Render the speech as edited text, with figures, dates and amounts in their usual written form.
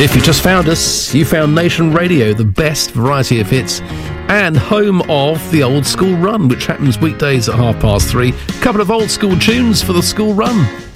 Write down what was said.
If you just found us, you found Nation Radio, the best variety of hits, and home of the Old School Run, which happens weekdays at 3:30. Couple of old school tunes for the school run.